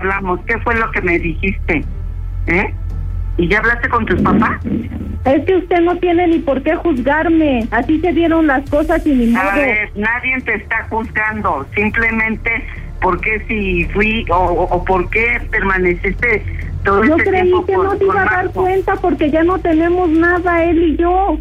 hablamos? ¿Qué fue lo que me dijiste? ¿Y ya hablaste con tus papás? Es que usted no tiene ni por qué juzgarme. Así se dieron las cosas y ni modo. A ver, nadie te está juzgando. Simplemente porque si fui o por qué permaneciste todo yo este creí tiempo que no te iba a dar cuenta porque ya no tenemos nada, él y yo.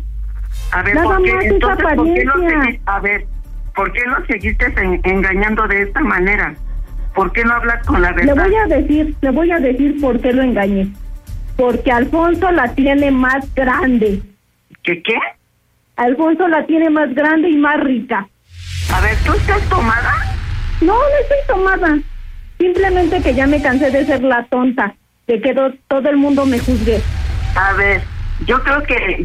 A ver, nada ¿por qué? más Entonces, esa ¿por qué lo apariencia. seguiste? A ver, ¿por qué lo seguiste engañando de esta manera? ¿Por qué no hablas con la verdad? Le voy a decir por qué lo engañé. Porque Alfonso la tiene más grande. ¿Qué? Alfonso la tiene más grande y más rica. A ver, ¿tú estás tomada? No estoy tomada. Simplemente que ya me cansé de ser la tonta, de que todo el mundo me juzgue. A ver, yo creo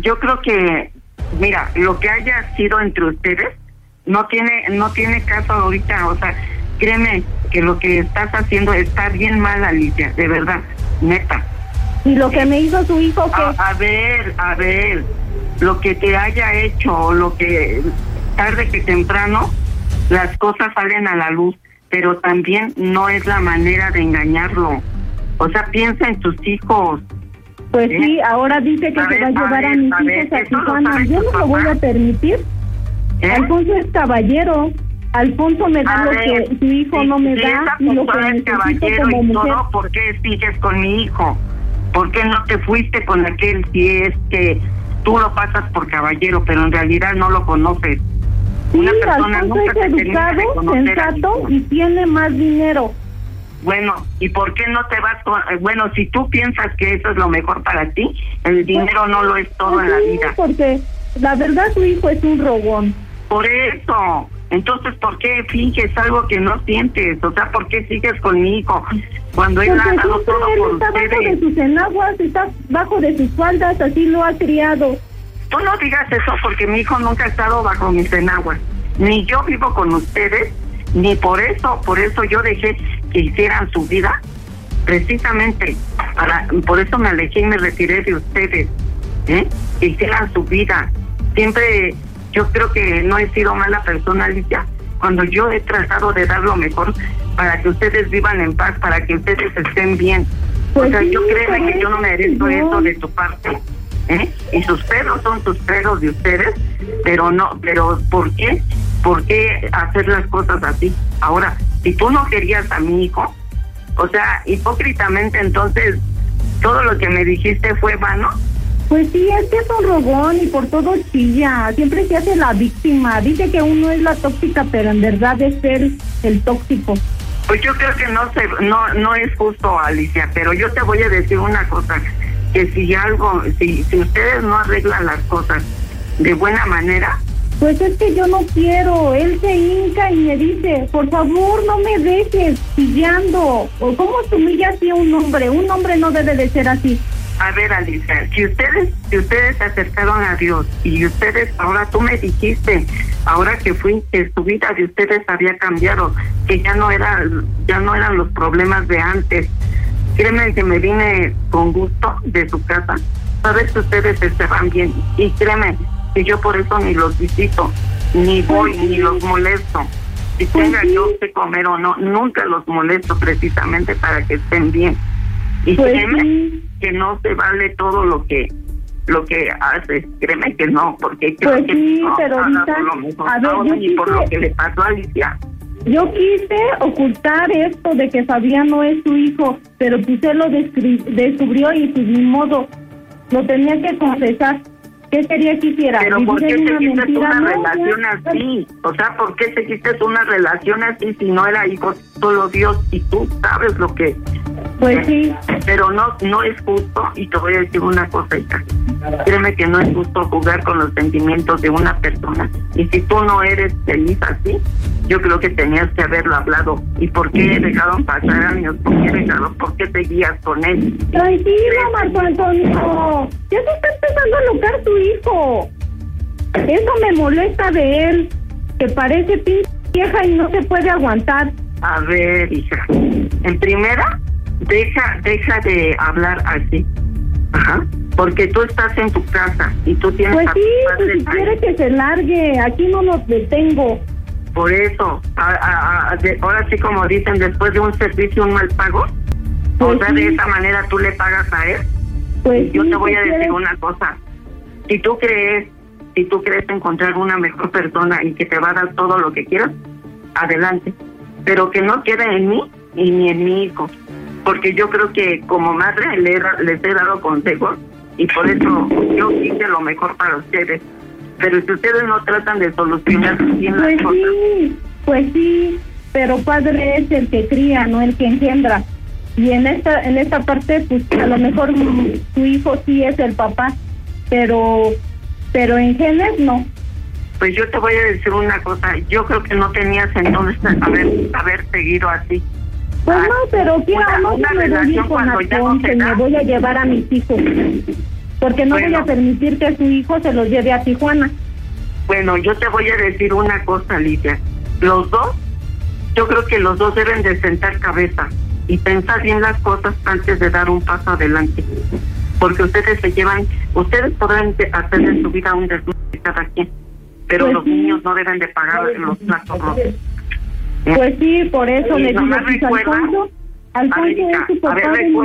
que, mira, lo que haya sido entre ustedes no tiene caso ahorita. O sea, créeme que lo que estás haciendo está bien mal, Alicia, de verdad, neta. ¿Y lo que me hizo su hijo qué? A ver, lo que te haya hecho, o lo que tarde que temprano las cosas salen a la luz, pero también no es la manera de engañarlo. O sea, piensa en tus hijos. Pues sí, ahora dice que se va a llevar a mis hijos a Tijuana. Yo no lo voy a permitir. Alfonso es caballero. Alfonso me da lo que su hijo no me da, y lo que necesito como mujer. Todo, ¿por qué sigues con mi hijo? ¿Por qué no te fuiste con aquel si es que tú lo pasas por caballero, pero en realidad no lo conoces? Sí, Una persona Alfonso nunca es educado, sensato y tiene más dinero. Bueno, ¿y por qué no te vas con...? Bueno, si tú piensas que eso es lo mejor para ti, el dinero no lo es todo en la vida. Porque la verdad su hijo es un rogón. Por eso... Entonces, ¿por qué finges algo que no sientes? O sea, ¿por qué sigues con mi hijo? Cuando él ha dado todo por está ustedes. Bajo de sus enaguas, está bajo de sus faldas, así lo ha criado. Tú no digas eso porque mi hijo nunca ha estado bajo mis enaguas. Ni yo vivo con ustedes, ni por eso yo dejé que hicieran su vida. Precisamente, por eso me alejé y me retiré de ustedes. Que hicieran su vida. Siempre... Yo creo que no he sido mala persona, Alicia, cuando yo he tratado de dar lo mejor para que ustedes vivan en paz, para que ustedes estén bien. Pues o sea, sí, yo creo que yo no merezco eso de tu parte. Y sus pedos son sus pedos de ustedes, pero ¿por qué? ¿Por qué hacer las cosas así? Ahora, si tú no querías a mi hijo, o sea, hipócritamente, entonces, todo lo que me dijiste fue vano. Pues sí, es que es un rogón y por todo chilla, siempre se hace la víctima, dice que uno es la tóxica, pero en verdad es él el tóxico. Pues yo creo que no es justo, Alicia, pero yo te voy a decir una cosa, que si ustedes no arreglan las cosas de buena manera... Pues es que yo no quiero, él se hinca y me dice, por favor no me dejes chillando, o cómo se humilla así a un hombre no debe de ser así. A ver, Alicia, si ustedes se acercaron a Dios y ustedes, ahora tú me dijiste, ahora que su vida de ustedes había cambiado, que ya no eran los problemas de antes. Créeme que me vine con gusto de su casa. Sabes que ustedes estaban bien y créeme que yo por eso ni los visito, ni voy, ni los molesto. Si tenga yo que comer o no, nunca los molesto precisamente para que estén bien. Y créeme que no se vale todo lo que haces, créeme que no, porque creo pues que sí, no, pero ahorita, a ver, y por lo que le pasó a Alicia. Yo quise ocultar esto de que Fabián no es su hijo, pero pues él lo descubrió y pues ni modo, lo tenía que confesar. ¿Qué quería que hiciera? Pero ¿por qué seguiste una relación ya, así? O sea, ¿por qué seguiste una relación así si no era hijo solo Dios y tú sabes lo que... Pues sí. Pero no es justo, y te voy a decir una cosa, hija. Créeme que no es justo jugar con los sentimientos de una persona. Y si tú no eres feliz así, yo creo que tenías que haberlo hablado. ¿Y por qué dejaron pasar años? ¿Por qué seguías con él? Tranquilo, Marco Antonio. Ya se está empezando a locar tu hijo. Eso me molesta de él, que parece pinche vieja y no se puede aguantar. A ver, hija. En primera, deja de hablar así. Ajá. Porque tú estás en tu casa y tú tienes... Pues sí, pues si quiere que se largue, aquí no nos detengo. Por eso, ahora sí como dicen, después de un servicio, un mal pago. Pues o sea, de esa manera tú le pagas a él. Pues yo sí, te voy a decir una cosa. Si tú crees encontrar una mejor persona y que te va a dar todo lo que quieras, adelante. Pero que no quede en mí y ni en mi hijo. Porque yo creo que como madre les he dado consejos y por eso yo hice lo mejor para ustedes. Pero si ustedes no tratan de solucionar bien las cosas. Pues sí, pero padre es el que cría, no el que engendra. Y en esta parte, pues a lo mejor tu hijo sí es el papá, pero en genes no. Pues yo te voy a decir una cosa, yo creo que no tenías entonces haber seguido así. Pues no, pero quiero no me voy con Alfonso y me voy a llevar a mis hijos, porque no voy a permitir que su hijo se los lleve a Tijuana. Bueno, yo te voy a decir una cosa, Lidia. Los dos, yo creo que los dos deben de sentar cabeza y pensar bien las cosas antes de dar un paso adelante. Porque ustedes podrán hacer en su vida un desnudo cada quien, pero pues los niños no deben de pagar los platos rotos. Pues sí, por eso le digo, Alfonso es su papá. A ver,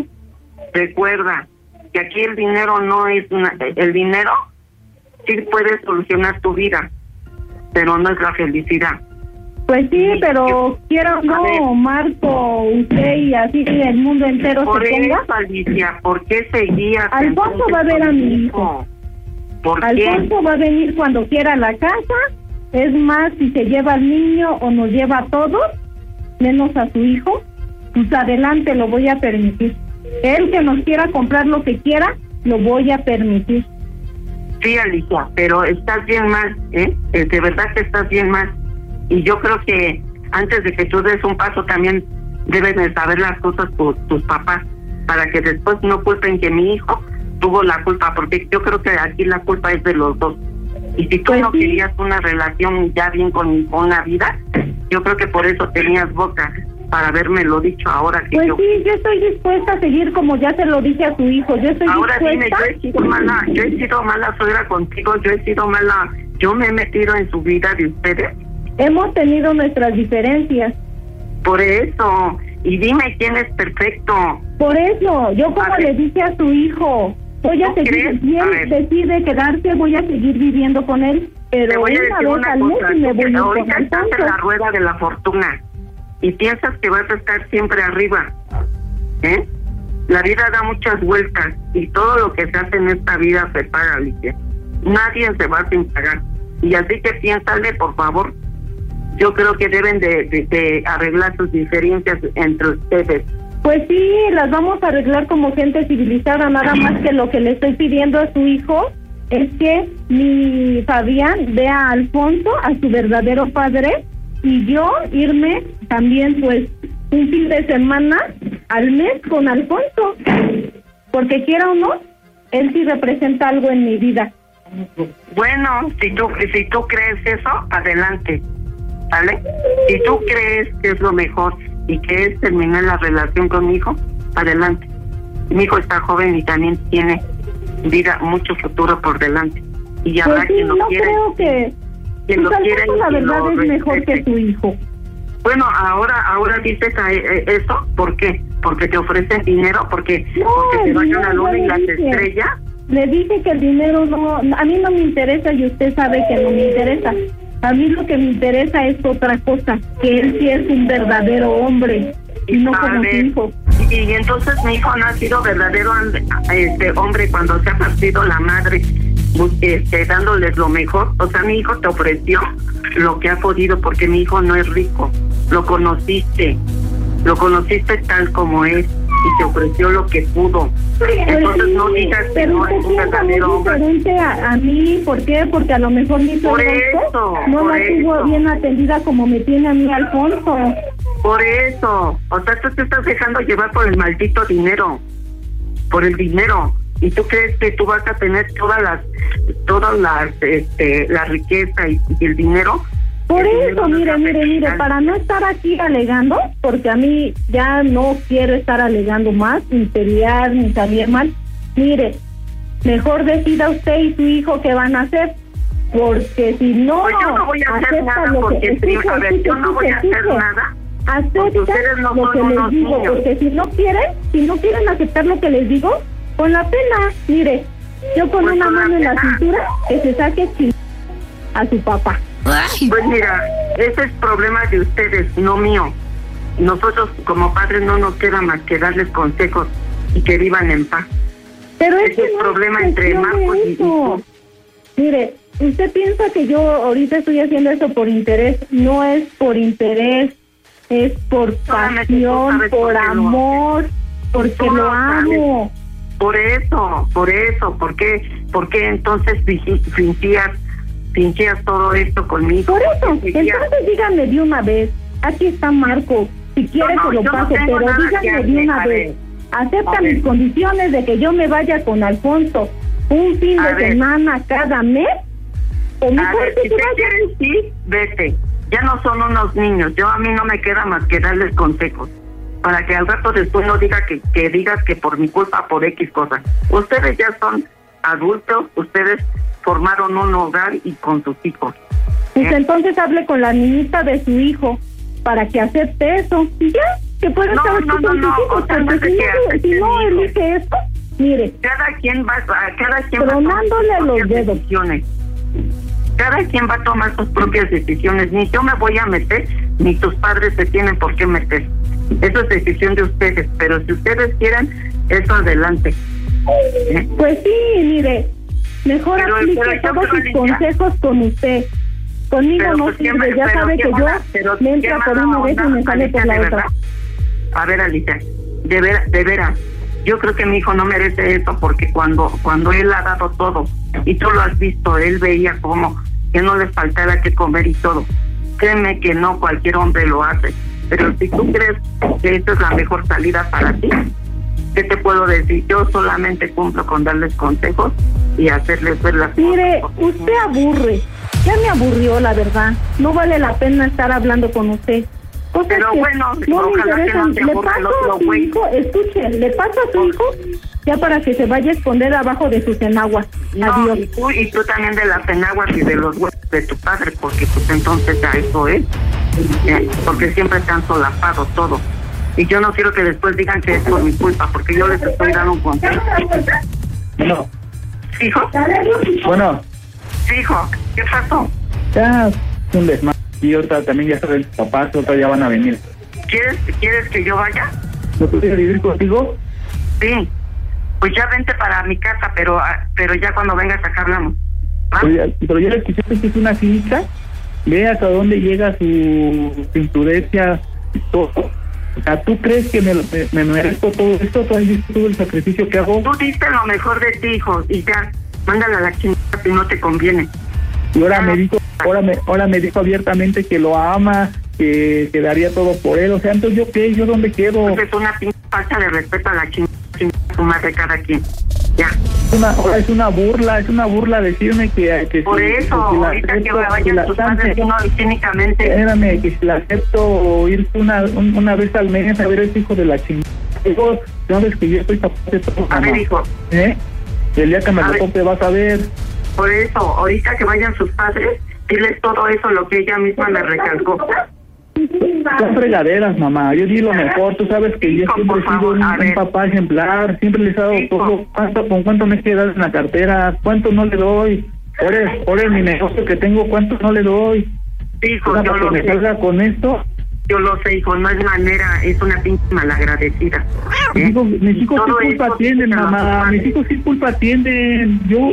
recuerda que aquí el dinero no es el dinero sí puede solucionar tu vida, pero no es la felicidad. Pues sí, pero quiero no, Marco, usted y así el mundo entero por se ponga. Eso, Alicia, ¿por qué seguías? Alfonso va a ver a mi hijo. Alfonso va a venir cuando quiera a la casa. Es más, si se lleva al niño o nos lleva a todos, menos a su hijo, pues adelante, lo voy a permitir. Él que nos quiera comprar lo que quiera, lo voy a permitir. Sí, Alicia, pero estás bien mal, de verdad que estás bien mal. Y yo creo que antes de que tú des un paso también deben de saber las cosas tus papás, para que después no culpen que mi hijo tuvo la culpa, porque yo creo que aquí la culpa es de los dos. Y si tú no querías una relación ya bien con una vida, yo creo que por eso tenías boca para habérmelo dicho ahora que pues sí, yo estoy dispuesta a seguir como ya se lo dije a su hijo. Yo estoy ahora dispuesta. Dime, yo he sido mala suegra contigo, yo me he metido en su vida de ustedes. Hemos tenido nuestras diferencias. Por eso, y dime quién es perfecto. Por eso, yo como le dije a su hijo, voy a seguir, si él decide quedarse, voy a seguir viviendo con él, pero una vez al mes y me voy ahorita estás en la rueda de la fortuna y piensas que vas a estar siempre arriba, La vida da muchas vueltas y todo lo que se hace en esta vida se paga, Alicia. Nadie se va sin pagar. Y así que piénsale, por favor. Yo creo que deben de arreglar sus diferencias entre ustedes. Pues sí, las vamos a arreglar como gente civilizada, nada más que lo que le estoy pidiendo a su hijo es que mi Fabián vea a Alfonso, a su verdadero padre, y yo irme también pues un fin de semana al mes con Alfonso, porque quiera o no, él sí representa algo en mi vida. Bueno, si tú crees eso, adelante, ¿vale? Si tú crees que es lo mejor y que es terminar la relación con mi hijo, adelante. Mi hijo está joven y también tiene vida, mucho futuro por delante. Y habrá pues sí, quien lo no quiera. Creo que quien lo quiera y la verdad es respete. mejor que tu hijo. Bueno, ahora dices eso, ¿por qué? Porque te ofrecen dinero, porque te vayan la luna y las estrellas. Le dije que el dinero no, a mí no me interesa y usted sabe que no me interesa. A mí lo que me interesa es otra cosa, que él sí es un verdadero hombre y no como su hijo. Y entonces mi hijo no ha sido verdadero hombre cuando se ha partido la madre, dándoles lo mejor. O sea, mi hijo te ofreció lo que ha podido, porque mi hijo no es rico. Lo conociste tal como es y te ofreció lo que pudo. Entonces no digas que no es un verdadero hombre. Diferente a mí, ¿por qué? Porque a lo mejor mi suegro no la tuvo bien atendida como me tiene a mí Alfonso. Por eso, o sea, tú te estás dejando llevar por el maldito dinero, por el dinero, y tú crees que tú vas a tener la riqueza y el dinero. Por eso, mire, para no estar aquí alegando, porque a mí ya no quiero estar alegando más, ni pelear, ni salir mal. Mire, mejor decida usted y su hijo qué van a hacer, porque si no... Pues yo no voy a hacer nada, porque yo no voy a hacer nada, Acepta no lo que les digo, niños. porque si no quieren aceptar lo que les digo, con la pena, mire, yo con una mano en la cintura, que se saque a su papá. Pues mira, ese es problema de ustedes, no mío. Nosotros como padres no nos queda más que darles consejos y que vivan en paz. Pero ese es el problema entre Marcos y tú. Mire, usted piensa que yo ahorita estoy haciendo eso por interés. No es por interés, es por pasión, por amor, porque lo amo. Por eso, ¿por qué entonces fingías todo esto conmigo? Por eso, entonces díganme de una vez, aquí está Marco, si quiere se lo paso, pero díganme de una vez, acepta mis condiciones de que yo me vaya con Alfonso un fin de semana cada mes, o mejor si te quieres, sí, vete, ya no son unos niños, a mí no me queda más que darles consejos, para que al rato después no digas que por mi culpa, por X cosas. Ustedes ya son adultos, ustedes formaron un hogar y con sus hijos. Pues entonces hable con la niñita de su hijo para que acepte eso. Y ya, que pueda estar aquí con sus hijos, porque si no elige esto, mire. Cada quien tronándole los dedos. Cada quien va a tomar sus propias decisiones. Ni yo me voy a meter, ni tus padres se tienen por qué meter. Eso es decisión de ustedes, pero si ustedes quieren, eso adelante. Pues sí, mire, mejor aplique todos sus consejos con usted. Conmigo pero, no sirve, ya sabe que yo me entra por una vez y me sale por la otra. A ver, Alicia, de veras, yo creo que mi hijo no merece eso, porque cuando él ha dado todo, y tú lo has visto, él veía como que no le faltara que comer y todo. Créeme que no cualquier hombre lo hace. Pero si tú crees que esta es la mejor salida para ti, ¿qué te puedo decir? Yo solamente cumplo con darles consejos y hacerles ver las cosas. Mire, usted aburre. Ya me aburrió, la verdad. No vale la pena estar hablando con usted. Cosas pero que no me interesan. Le paso a su hijo, escuche, le paso a su hijo ya para que se vaya a esconder abajo de sus enaguas. Adiós. Y tú también de las enaguas y de los huevos de tu padre, porque pues entonces ya eso es. Porque siempre te han solapado todo. Y yo no quiero que después digan que es por mi culpa, porque yo les estoy dando un consejo. Bueno. ¿Hijo? Bueno. Hijo, ¿qué pasó? Ya, un desmadre. Y otra también ya saben, papás, otra ya van a venir. ¿Quieres que yo vaya? ¿No pudiera vivir contigo? Sí. Pues ya vente para mi casa, pero ya cuando vengas acá hablamos. ¿Ah? Pero ya le escuchaste que es una finca. Ve hasta dónde llega su imprudencia y todo. O sea, ¿tú crees que me merezco todo esto? ¿Tú has visto todo el sacrificio que hago? Tú diste lo mejor de ti, hijo, y ya, mándala a la chingada si no te conviene. Y ahora me dijo abiertamente que lo ama, que daría todo por él. O sea, entonces ¿yo qué? ¿Yo dónde quedo? Es una falta de respeto a la chingada su madre cada quien. Ya. Es una burla decirme que por eso, ahorita que vayan tus padres uno cínicamente. Espérame, que si la acepto ir una vez al mes a ver ese hijo de la chingada. Digo, sabes que yo estoy capaz de todo. A ver, hijo. El día que me lo compre vas a ver. Por eso, ahorita que vayan sus padres, diles todo eso, lo que ella misma me recalcó. Son fregaderas, mamá. Yo di lo mejor. Tú sabes que yo siempre he sido un papá ejemplar. Siempre les he dado todo. ¿Con cuánto me quedas en la cartera? ¿Cuánto no le doy? Por el mi negocio que tengo, ¿cuánto no le doy? Hijo, yo lo sé. ¿Me salga con esto? Yo lo sé, hijo. No es manera. Es una pinche malagradecida. Mis hijos sí culpa tienen, mamá. Mis hijos sí culpa tienen. Yo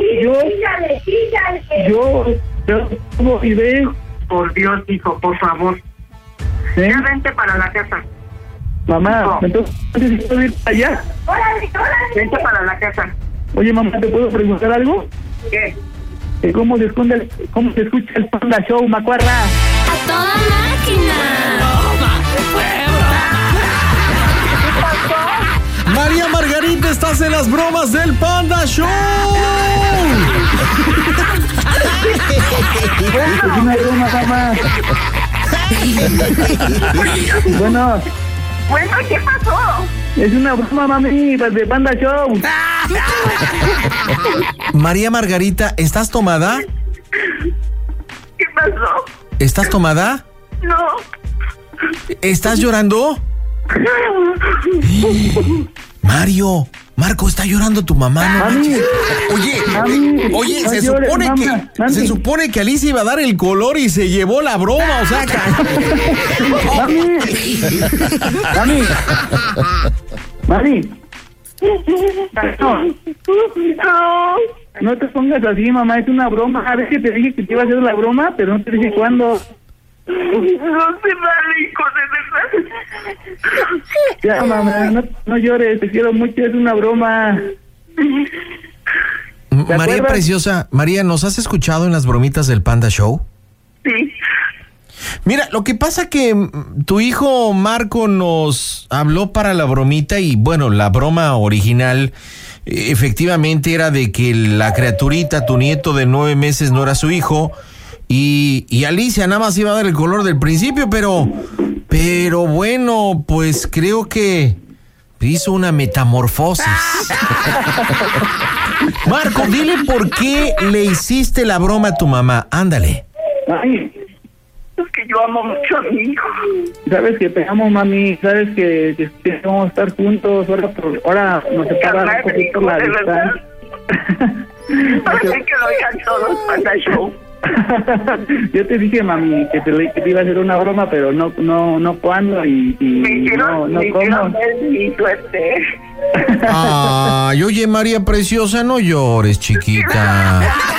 como y ve. Por Dios, hijo, por favor. Ya vente para la casa. Mamá, no. Entonces necesito ir para allá. ¡Órale! Vente para la casa. Oye, mamá, ¿te puedo preguntar algo? ¿Qué? ¿Cómo se escucha el Panda Show, macuarra? ¡A toda máquina! María Margarita, estás en las bromas del Panda Show. Es una broma, mamá. Bueno, ¿qué pasó? Es una broma, mami, de Panda Show. María Margarita, ¿estás tomada? ¿Qué pasó? ¿Estás tomada? No. ¿Estás llorando? Marco, está llorando tu mamá, ¿no? Mami, Oye, no se llores, supone que Alicia iba a dar el color y se llevó la broma, o sea, Mami. No te pongas así, mamá, es una broma. A ver que te dije que te iba a hacer la broma, pero no te dije cuándo. No se vale, hijo, de verdad. Ya, mamá, no llores, te quiero mucho, es una broma. María preciosa, María, ¿nos has escuchado en las bromitas del Panda Show? Sí. Mira, lo que pasa que tu hijo Marco nos habló para la bromita y bueno, la broma original efectivamente era de que la criaturita, tu nieto de 9 meses no era su hijo y Alicia nada más iba a dar el color del principio, pero bueno, pues creo que hizo una metamorfosis. Marco, dile por qué le hiciste la broma a tu mamá, ándale. Ay, Es que yo amo mucho a mi hijo. sabes que te amo, mami, sabes que vamos a estar juntos, ahora nos separa un poquito la distancia. Parece que lo oigan todos Panda Show. Yo te dije, mami, que te iba a hacer una broma, pero no cuándo y no cómo. Mi suerte. Ay, oye, María preciosa, no llores, chiquita.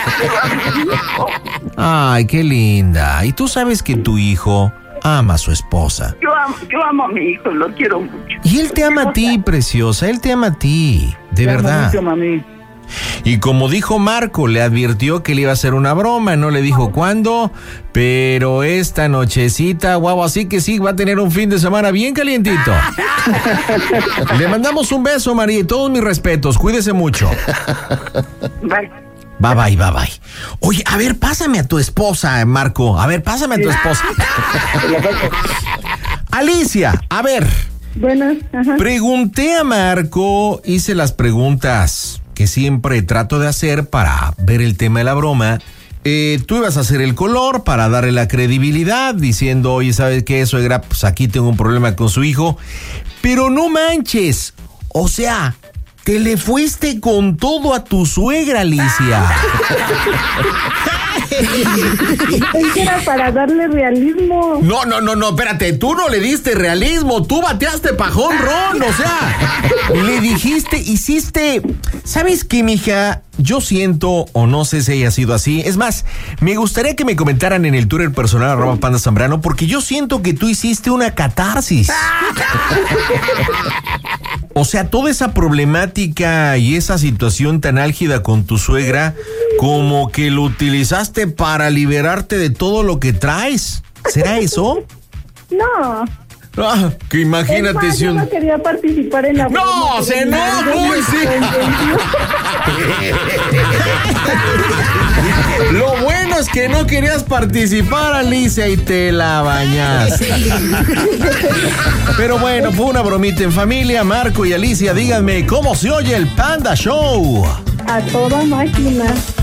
Ay, qué linda. Y tú sabes que tu hijo ama a su esposa. Yo amo a mi hijo, lo quiero mucho. Y él te ama a ti, preciosa, él te ama a ti, de Te amo verdad. mucho, mami. Y como dijo Marco, le advirtió que le iba a hacer una broma, no le dijo cuándo, pero esta nochecita, guau, así que sí, va a tener un fin de semana bien calientito. Le mandamos un beso, María, y todos mis respetos, cuídese mucho. Bye. Bye. Oye, a ver, pásame a tu esposa, Marco, a ver, pásame a tu esposa. Alicia, a ver. Buenas, ajá. Pregunté a Marco, hice las preguntas que siempre trato de hacer para ver el tema de la broma. Tú ibas a hacer el color para darle la credibilidad, diciendo, oye, ¿sabes qué, suegra? Pues aquí tengo un problema con su hijo. Pero no manches, o sea, te le fuiste con todo a tu suegra, Alicia. Es que era para darle realismo. No, espérate, tú no le diste realismo, tú bateaste pajón ron, o sea, le dijiste, hiciste, ¿sabes qué, mija? Yo siento, o no sé si haya sido así, es más, me gustaría que me comentaran en el Twitter personal @Panda Zambrano, porque yo siento que tú hiciste una catarsis. O sea, toda esa problemática y esa situación tan álgida con tu suegra, como que lo utilizaste para liberarte de todo lo que traes. ¿Será eso? No. Ah, que imagínate si yo no quería participar en la broma. ¡No, se enojó! Sí. Lo bueno es que no querías participar, Alicia, y te la bañaste. Pero bueno, fue una bromita en familia. Marco y Alicia, díganme, ¿cómo se oye el Panda Show? A toda máquina.